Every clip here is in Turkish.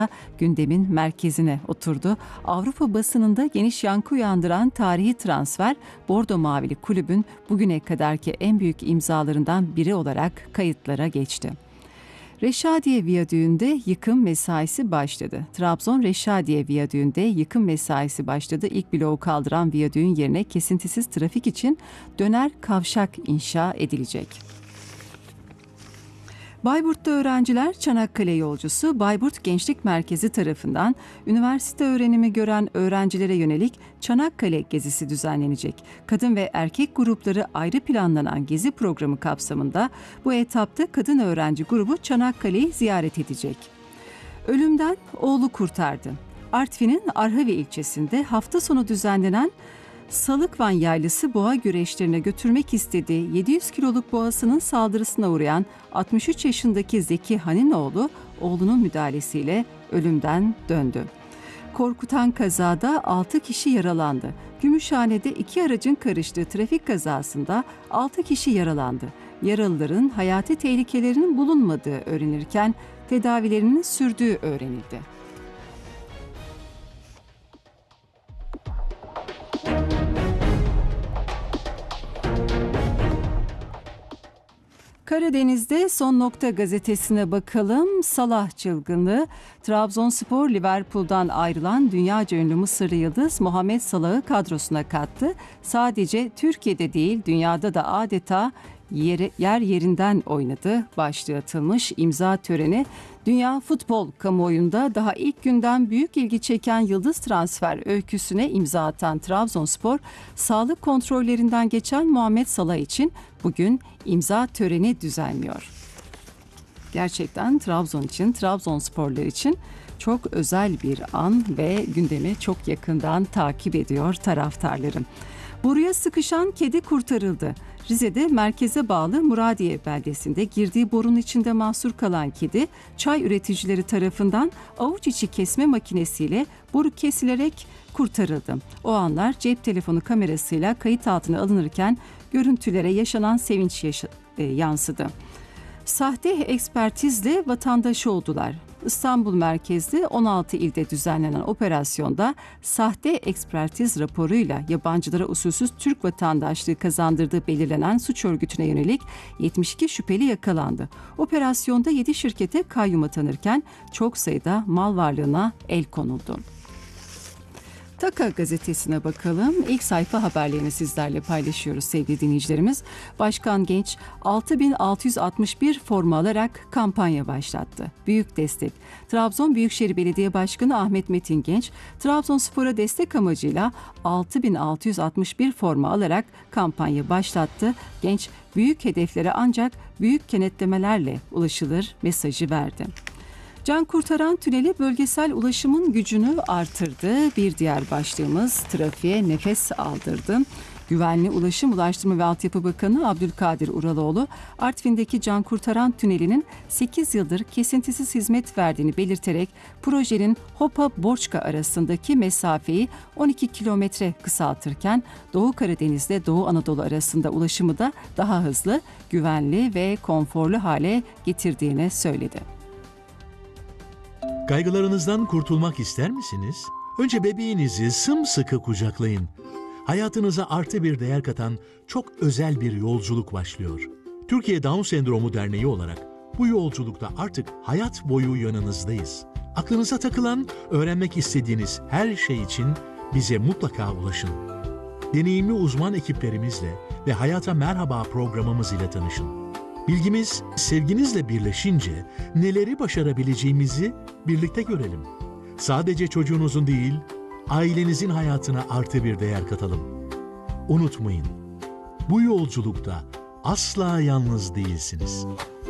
gündemin merkezine oturdu. Avrupa basınında geniş yankı uyandıran tarihi transfer, Bordo Mavili kulübün bugüne kadarki en büyük imzalarından biri olarak kayıtlara geçti. Reşadiye Viyadüğü'nde yıkım mesaisi başladı. Trabzon Reşadiye Viyadüğü'nde yıkım mesaisi başladı. İlk bloğu kaldıran viyadüğün yerine kesintisiz trafik için döner kavşak inşa edilecek. Bayburt'ta öğrenciler Çanakkale yolcusu Bayburt Gençlik Merkezi tarafından üniversite öğrenimi gören öğrencilere yönelik Çanakkale gezisi düzenlenecek. Kadın ve erkek grupları ayrı planlanan gezi programı kapsamında bu etapta kadın öğrenci grubu Çanakkale'yi ziyaret edecek. Ölümden oğlu kurtardı. Artvin'in Arhavi ilçesinde hafta sonu düzenlenen Salıkvan Yaylası boğa güreşlerine götürmek istediği 700 kiloluk boğasının saldırısına uğrayan 63 yaşındaki Zeki Haninoğlu, oğlunun müdahalesiyle ölümden döndü. Korkutan kazada 6 kişi yaralandı. Gümüşhane'de 2 aracın karıştığı trafik kazasında 6 kişi yaralandı. Yaralıların hayati tehlikelerinin bulunmadığı öğrenirken tedavilerinin sürdüğü öğrenildi. Karadeniz'de Son Nokta gazetesine bakalım. Salah çılgınlığı. Trabzonspor Liverpool'dan ayrılan dünyaca ünlü Mısırlı yıldız Muhammed Salah'ı kadrosuna kattı. Sadece Türkiye'de değil, dünyada da adeta yer yerinden oynadı. Başlığı atılmış imza töreni. Dünya futbol kamuoyunda daha ilk günden büyük ilgi çeken yıldız transfer öyküsüne imza atan Trabzonspor, sağlık kontrollerinden geçen Muhammed Salah için bugün imza töreni düzenliyor. Gerçekten Trabzon için, Trabzonsporlar için çok özel bir an ve gündemi çok yakından takip ediyor taraftarlarım. Boruya sıkışan kedi kurtarıldı. Rize'de merkeze bağlı Muradiye beldesinde girdiği borunun içinde mahsur kalan kedi, çay üreticileri tarafından avuç içi kesme makinesiyle boru kesilerek kurtarıldı. O anlar cep telefonu kamerasıyla kayıt altına alınırken görüntülere yaşanan sevinç yansıdı. Sahte ekspertizle vatandaş oldular. İstanbul merkezli 16 ilde düzenlenen operasyonda sahte ekspertiz raporuyla yabancılara usulsüz Türk vatandaşlığı kazandırdığı belirlenen suç örgütüne yönelik 72 şüpheli yakalandı. Operasyonda 7 şirkete kayyum atanırken çok sayıda mal varlığına el konuldu. Taka gazetesine bakalım. İlk sayfa haberlerini sizlerle paylaşıyoruz sevgili dinleyicilerimiz. Başkan Genç 6661 forma alarak kampanya başlattı. Büyük destek. Trabzon Büyükşehir Belediye Başkanı Ahmet Metin Genç, Trabzonspor'a destek amacıyla 6661 forma alarak kampanya başlattı. Genç, büyük hedeflere ancak büyük kenetlemelerle ulaşılır mesajı verdi. Can kurtaran tüneli bölgesel ulaşımın gücünü artırdı. Bir diğer başlığımız trafiğe nefes aldırdı. Güvenli Ulaştırma ve Altyapı Bakanı Abdülkadir Uraloğlu, Artvin'deki Can Kurtaran Tüneli'nin 8 yıldır kesintisiz hizmet verdiğini belirterek projenin Hopa-Borçka arasındaki mesafeyi 12 kilometre kısaltırken Doğu Karadeniz'de Doğu Anadolu arasında ulaşımı da daha hızlı, güvenli ve konforlu hale getirdiğini söyledi. Kaygılarınızdan kurtulmak ister misiniz? Önce bebeğinizi sımsıkı kucaklayın. Hayatınıza artı bir değer katan çok özel bir yolculuk başlıyor. Türkiye Down Sendromu Derneği olarak bu yolculukta artık hayat boyu yanınızdayız. Aklınıza takılan, öğrenmek istediğiniz her şey için bize mutlaka ulaşın. Deneyimli uzman ekiplerimizle ve Hayata Merhaba programımız ile tanışın. Bilgimiz, sevginizle birleşince neleri başarabileceğimizi birlikte görelim. Sadece çocuğunuzun değil, ailenizin hayatına artı bir değer katalım. Unutmayın, bu yolculukta asla yalnız değilsiniz.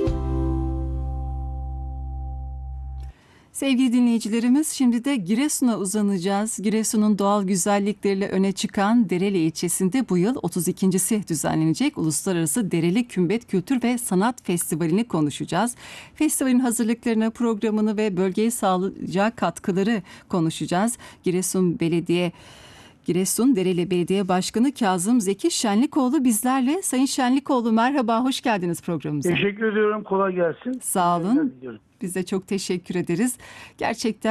Sevgili dinleyicilerimiz, şimdi de Giresun'a uzanacağız. Giresun'un doğal güzellikleriyle öne çıkan Dereli ilçesinde bu yıl 32.si düzenlenecek Uluslararası Dereli Kümbet Kültür ve Sanat Festivali'ni konuşacağız. Festivalin hazırlıklarını, programını ve bölgeye sağlayacağı katkıları konuşacağız. Giresun Dereli Belediye Başkanı Kazım Zeki Şenlikoğlu bizlerle. Sayın Şenlikoğlu, merhaba, hoş geldiniz programımıza. Teşekkür ediyorum, kolay gelsin. Sağ olun. Biz de çok teşekkür ederiz. Gerçekten